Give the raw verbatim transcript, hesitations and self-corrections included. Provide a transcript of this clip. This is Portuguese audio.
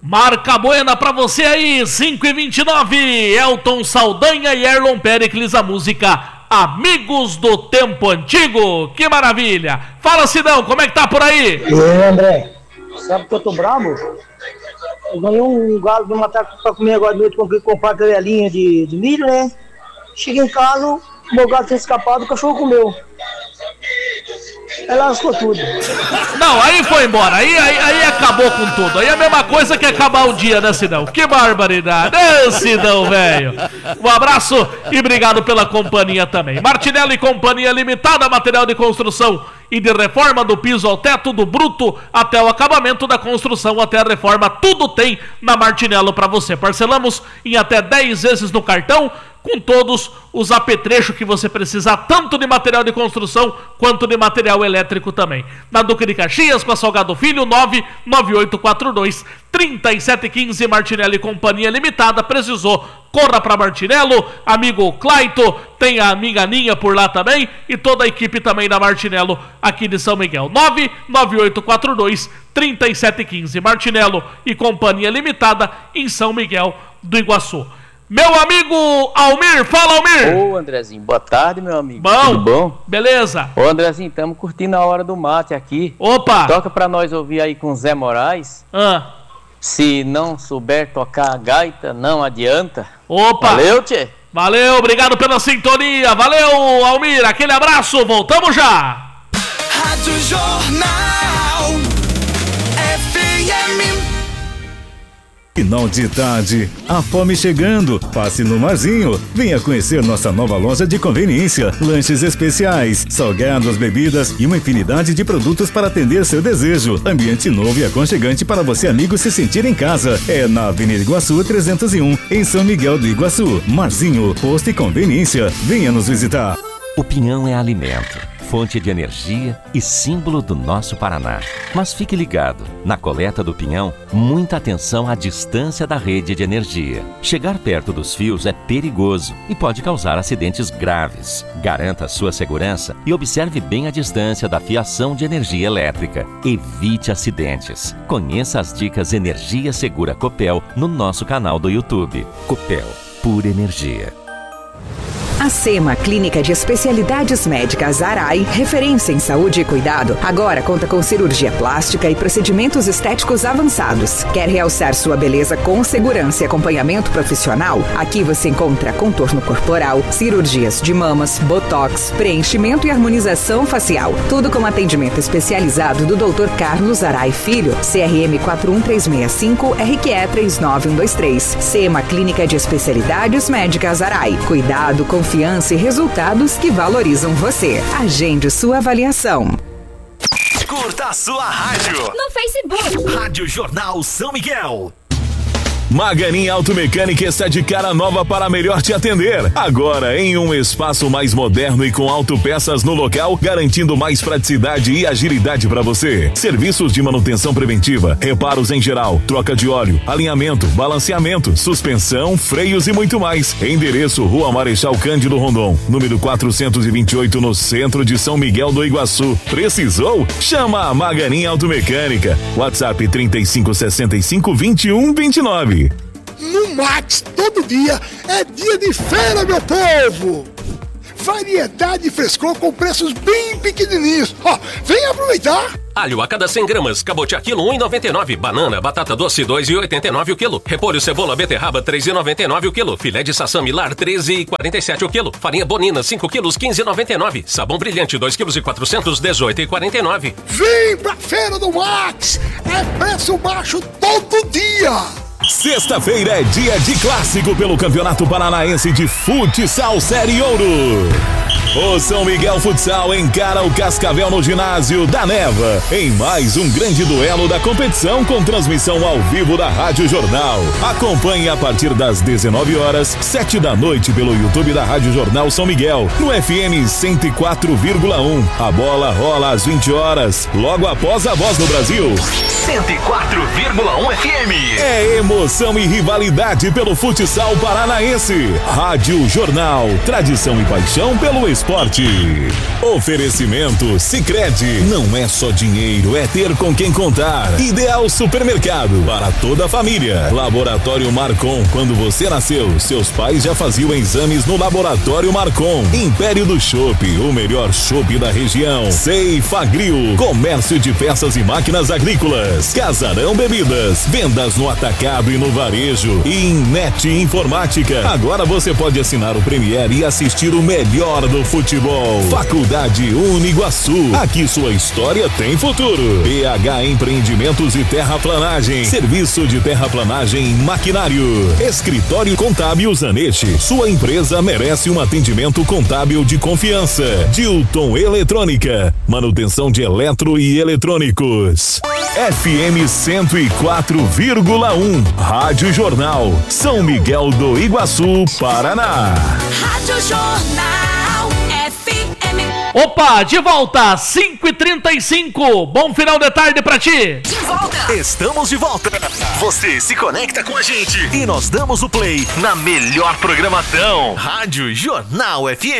Marca buena pra você aí, cinco e vinte e nove, Elton Saldanha e Erlon Pericles, a música Amigos do Tempo Antigo. Que maravilha! Fala, Sidão, como é que tá por aí? E aí, André, sabe que eu tô bravo? Eu ganhei um galo de matar pra comer agora de noite, com que comprar aquela linha de, de milho, né? Cheguei em casa, o meu gato tinha escapado, o cachorro comeu. Ela lascou tudo. Não, aí foi embora, aí, aí, aí acabou com tudo. Aí é a mesma coisa que acabar o dia, né, Sidão? Que barbaridade. Ê, Sidão, velho. Um abraço e obrigado pela companhia também. Martinello e Companhia Limitada, material de construção e de reforma, do piso ao teto, do bruto até o acabamento da construção, até a reforma, tudo tem na Martinello pra você. Parcelamos em até dez vezes no cartão, com todos os apetrechos que você precisar, tanto de material de construção quanto de material elétrico também. Na Duque de Caxias, com a Salgado Filho, nove nove oito quatro dois, três sete um cinco, Martinello e Companhia Limitada. Precisou, corra para Martinello, amigo Claito, tem a amiga Aninha por lá também, e toda a equipe também da Martinello aqui de São Miguel. nove nove oito quatro dois, três sete um cinco, Martinello e Companhia Limitada, em São Miguel do Iguaçu. Meu amigo Almir, fala, Almir! Ô, Andrezinho, boa tarde, meu amigo. Bom? Tudo bom? Beleza. Ô, Andrezinho, estamos curtindo a hora do mate aqui. Opa! Toca pra nós ouvir aí com Zé Moraes. Ah. Se não souber tocar a gaita, não adianta. Opa! Valeu, tchê! Valeu, obrigado pela sintonia. Valeu, Almir, aquele abraço, voltamos já! Rádio Jornal F M. Final de tarde, a fome chegando, passe no Marzinho, venha conhecer nossa nova loja de conveniência, lanches especiais, salgados, bebidas e uma infinidade de produtos para atender seu desejo. Ambiente novo e aconchegante para você, amigo, se sentir em casa. É na Avenida Iguaçu trezentos e um, em São Miguel do Iguaçu. Marzinho, posto e conveniência, venha nos visitar. O pinhão é alimento, fonte de energia e símbolo do nosso Paraná. Mas fique ligado, na coleta do pinhão, muita atenção à distância da rede de energia. Chegar perto dos fios é perigoso e pode causar acidentes graves. Garanta a sua segurança e observe bem a distância da fiação de energia elétrica. Evite acidentes. Conheça as dicas Energia Segura Copel no nosso canal do YouTube. Copel, pura energia. A SEMA, Clínica de Especialidades Médicas Arai, referência em saúde e cuidado, agora conta com cirurgia plástica e procedimentos estéticos avançados. Quer realçar sua beleza com segurança e acompanhamento profissional? Aqui você encontra contorno corporal, cirurgias de mamas, botox, preenchimento e harmonização facial. Tudo com atendimento especializado do doutor Carlos Arai Filho, C R M quatro um três seis cinco, R Q E três nove um dois três. SEMA, Clínica de Especialidades Médicas Arai. Cuidado, confiança e resultados que valorizam você. Agende sua avaliação. Curta a sua rádio no Facebook. Rádio Jornal São Miguel. Maganin Automecânica está de cara nova para melhor te atender. Agora em um espaço mais moderno e com autopeças no local, garantindo mais praticidade e agilidade para você. Serviços de manutenção preventiva, reparos em geral, troca de óleo, alinhamento, balanceamento, suspensão, freios e muito mais. Endereço: Rua Marechal Cândido Rondon, número quatrocentos e vinte e oito, no centro de São Miguel do Iguaçu. Precisou? Chama a Maganin Automecânica. WhatsApp trinta e cinco, sessenta e cinco, vinte e um, vinte e nove. No Max, todo dia é dia de feira, meu povo! Variedade e frescor com preços bem pequenininhos. Ó, vem aproveitar! Alho a cada cem gramas, cabotiá quilo um real e noventa e nove. Banana, batata doce dois reais e oitenta e nove o quilo. Repolho, cebola, beterraba três reais e noventa e nove o quilo. Filé de sassami lar treze reais e quarenta e sete o quilo. Farinha bonina cinco quilos quinze reais e noventa e nove. Sabão brilhante dois quilos e quatrocentos dezoito reais e quarenta e nove. Vem pra feira do Max! É preço baixo todo dia! Sexta-feira é dia de clássico pelo Campeonato Paranaense de Futsal Série Ouro. O São Miguel Futsal encara o Cascavel no ginásio da Neva, em mais um grande duelo da competição com transmissão ao vivo da Rádio Jornal. Acompanhe a partir das dezenove horas, sete da noite pelo YouTube da Rádio Jornal São Miguel, no F M cento e quatro vírgula um. A bola rola às vinte horas, logo após a Voz do Brasil. cento e quatro vírgula um F M. É emoção e rivalidade pelo futsal paranaense. Rádio Jornal, tradição e paixão pelo esporte. transporte. Oferecimento Sicredi. Não é só dinheiro, é ter com quem contar. Ideal Supermercado para toda a família. Laboratório Marcon. Quando você nasceu, seus pais já faziam exames no Laboratório Marcon. Império do Chopp, o melhor chopp da região. Ceifagrill, comércio de peças e máquinas agrícolas. Casarão Bebidas, vendas no atacado e no varejo. E Net Informática. Agora você pode assinar o Premiere e assistir o melhor do futebol. Faculdade Uniguaçu. Aqui sua história tem futuro. P H Empreendimentos e Terraplanagem. Serviço de terraplanagem e maquinário. Escritório Contábil Zanetti. Sua empresa merece um atendimento contábil de confiança. Dilton Eletrônica. Manutenção de eletro e eletrônicos. F M cento e quatro vírgula um. Rádio Jornal. São Miguel do Iguaçu, Paraná. Rádio Jornal F M. Opa, de volta, cinco e trinta e cinco. Bom final de tarde pra ti. De volta. Estamos de volta. Você se conecta com a gente e nós damos o play na melhor programação. Rádio Jornal F M.